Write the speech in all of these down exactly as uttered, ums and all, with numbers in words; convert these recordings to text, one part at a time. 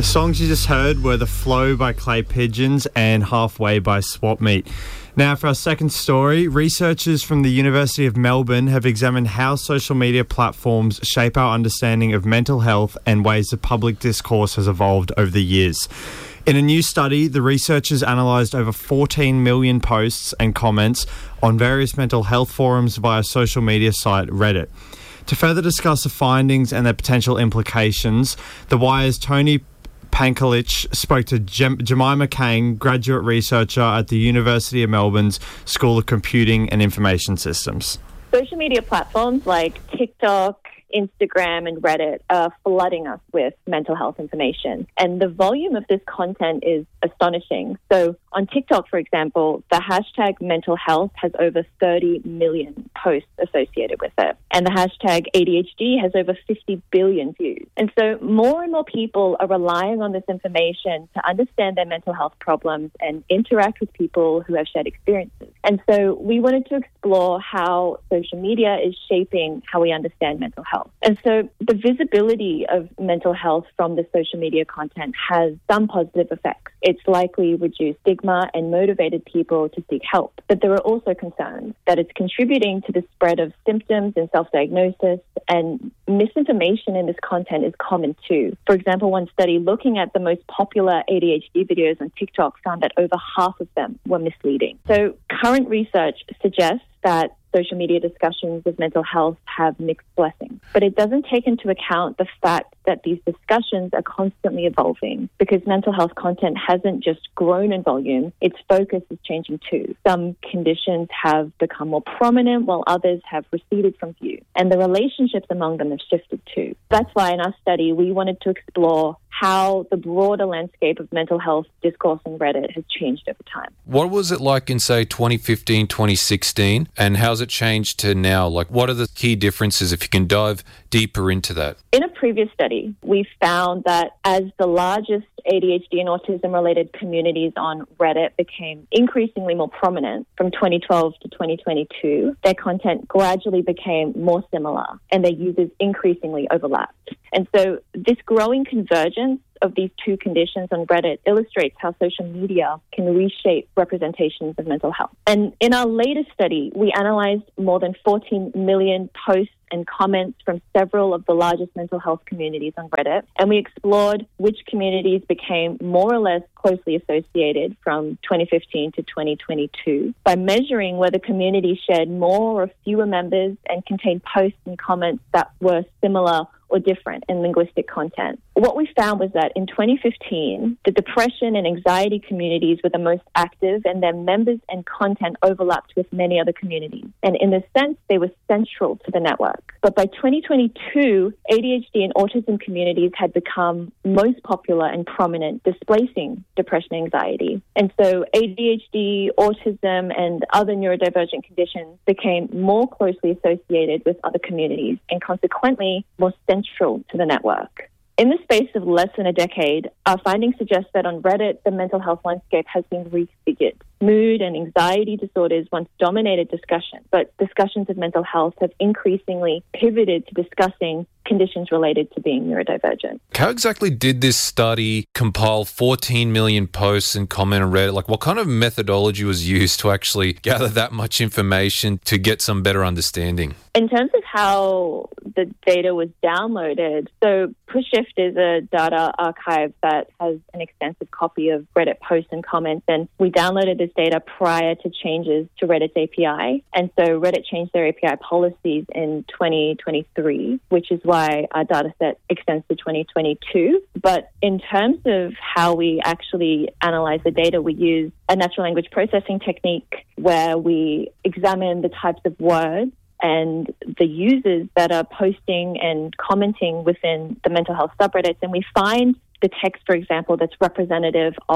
The songs you just heard were The Flow by Clay Pigeons and Halfway by Swap Meet. Now, for our second story, researchers from the University of Melbourne have examined how social media platforms shape our understanding of mental health and ways the public discourse has evolved over the years. In a new study, the researchers analysed over fourteen million posts and comments on various mental health forums via social media site Reddit. To further discuss the findings and their potential implications, The Wire's Tony Pankelich spoke to Jem- Jemima Kang, graduate researcher at the University of Melbourne's School of Computing and Information Systems. Social media platforms like TikTok, Instagram and Reddit are flooding us with mental health information. And the volume of this content is astonishing. So on TikTok, for example, the hashtag mental health has over thirty million posts associated with it. And the hashtag A D H D has over fifty billion views. And so more and more people are relying on this information to understand their mental health problems and interact with people who have shared experiences. And so we wanted to explore how social media is shaping how we understand mental health. And so the visibility of mental health from the social media content has some positive effects. It's likely reduced stigma and motivated people to seek help. But there are also concerns that it's contributing to the spread of symptoms and self-diagnosis, and misinformation in this content is common too. For example, one study looking at the most popular A D H D videos on TikTok found that over half of them were misleading. So current research suggests that social media discussions of mental health have mixed blessings. But it doesn't take into account the fact that these discussions are constantly evolving, because mental health content hasn't just grown in volume, its focus is changing too. Some conditions have become more prominent while others have receded from view, and the relationships among them have shifted too. That's why in our study we wanted to explore how the broader landscape of mental health discourse on Reddit has changed over time. What was it like in, say, twenty fifteen, twenty sixteen, and how's it changed to now? Like, what are the key differences, if you can dive deeper into that? In a previous study, we found that as the largest A D H D and autism-related communities on Reddit became increasingly more prominent from twenty twelve to twenty twenty-two, their content gradually became more similar and their users increasingly overlapped. And so this growing convergence of these two conditions on Reddit illustrates how social media can reshape representations of mental health. And in our latest study, we analysed more than fourteen million posts and comments from several of the largest mental health communities on Reddit, and we explored which communities became more or less closely associated from twenty fifteen to twenty twenty-two by measuring whether communities shared more or fewer members and contained posts and comments that were similar or different in linguistic content. What we found was that in twenty fifteen, the depression and anxiety communities were the most active, and their members and content overlapped with many other communities. And in this sense, they were central to the network. But by twenty twenty-two, A D H D and autism communities had become most popular and prominent, displacing depression and anxiety. And so A D H D, autism, and other neurodivergent conditions became more closely associated with other communities and consequently more central to the network. In the space of less than a decade, our findings suggest that on Reddit, the mental health landscape has been refigured. Mood and anxiety disorders once dominated discussion, but discussions of mental health have increasingly pivoted to discussing conditions related to being neurodivergent. How exactly did this study compile fourteen million posts and comment on Reddit? Like, what kind of methodology was used to actually gather that much information to get some better understanding? In terms of how the data was downloaded, so PushShift is a data archive that has an extensive copy of Reddit posts and comments, and we downloaded this data prior to changes to Reddit's A P I. And so Reddit changed their A P I policies in twenty twenty-three, which is why our data set extends to twenty twenty-two. But in terms of how we actually analyze the data, we use a natural language processing technique where we examine the types of words and the users that are posting and commenting within the mental health subreddits. And we find the text, for example, that's representative of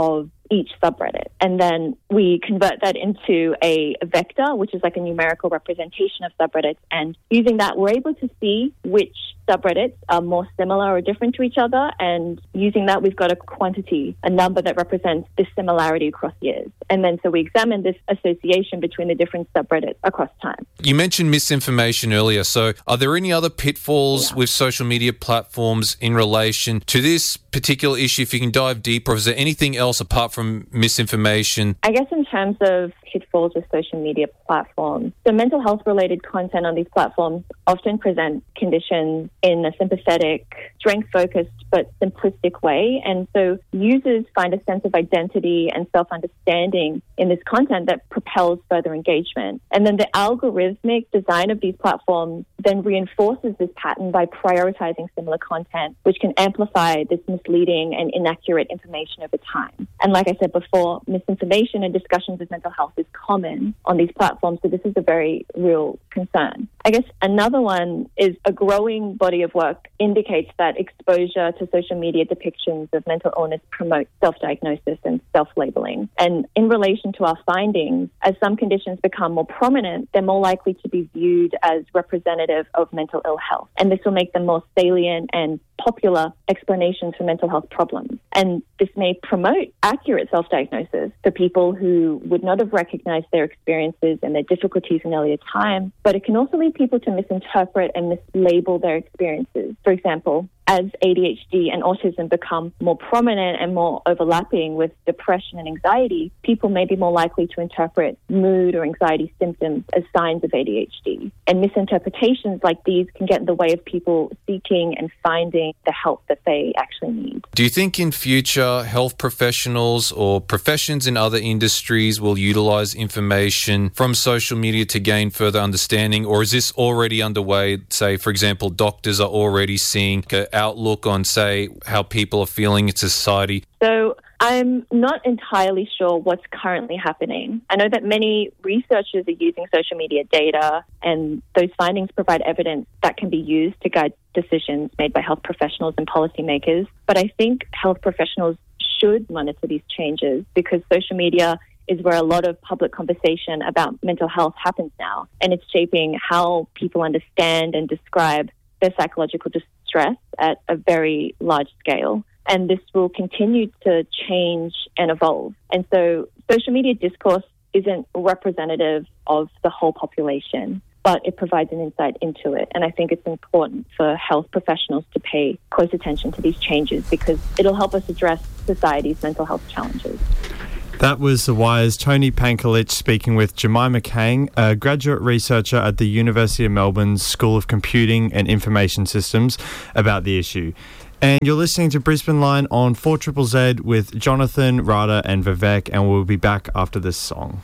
each subreddit. And then we convert that into a vector, which is like a numerical representation of subreddits. And using that, we're able to see which subreddits are more similar or different to each other. And using that, we've got a quantity, a number that represents this similarity across years. And then so we examine this association between the different subreddits across time. You mentioned misinformation earlier. So are there any other pitfalls yeah. with social media platforms in relation to this particular issue? If you can dive deeper, is there anything else apart from misinformation? I guess in terms of pitfalls with social media platforms, the mental health related content on these platforms often present conditions in a sympathetic, strength-focused but simplistic way. And so users find a sense of identity and self-understanding in this content that propels further engagement. And then the algorithmic design of these platforms then reinforces this pattern by prioritizing similar content, which can amplify this misleading and inaccurate information over time. And like I said before, misinformation and discussions of mental health is common on these platforms, so this is a very real concern. I guess another one is a growing body of work indicates that exposure to social media depictions of mental illness promotes self-diagnosis and self-labeling. And in relation to our findings, as some conditions become more prominent, they're more likely to be viewed as representative of mental ill health. And this will make them more salient and popular explanations for mental health problems. And this may promote accurate self-diagnosis for people who would not have recognized their experiences and their difficulties in earlier time, but it can also lead people to misinterpret and mislabel their experiences. For example, as A D H D and autism become more prominent and more overlapping with depression and anxiety, people may be more likely to interpret mood or anxiety symptoms as signs of A D H D. And misinterpretations like these can get in the way of people seeking and finding the help that they actually need. Do you think in future health professionals or professions in other industries will utilize information from social media to gain further understanding, or is this already underway? Say, for example, doctors are already seeing an outlook on, say, how people are feeling in society? So I'm not entirely sure what's currently happening. I know that many researchers are using social media data, and those findings provide evidence that can be used to guide decisions made by health professionals and policymakers. But I think health professionals should monitor these changes, because social media is where a lot of public conversation about mental health happens now, and it's shaping how people understand and describe their psychological distress at a very large scale. And this will continue to change and evolve. And so social media discourse isn't representative of the whole population, but it provides an insight into it. And I think it's important for health professionals to pay close attention to these changes, because it'll help us address society's mental health challenges. That was The Wire's Tony Pankelich speaking with Jemima Kang, a graduate researcher at the University of Melbourne's School of Computing and Information Systems, about the issue. And you're listening to Brisbane Line on four Z Z Z with Jonathan, Radha and Vivek, and we'll be back after this song.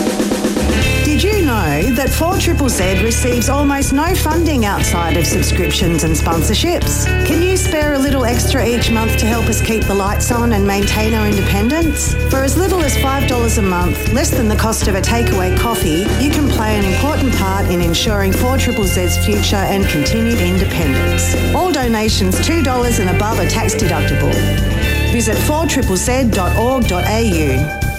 Did you know that four Z Z Z receives almost no funding outside of subscriptions and sponsorships? Can you spare a little extra each month to help us keep the lights on and maintain our independence? For as little as five dollars a month, less than the cost of a takeaway coffee, you can play an important part in ensuring four Z Z Z's future and continued independence. All donations two dollars and above are tax deductible. Visit four Z Z Z dot org dot a u.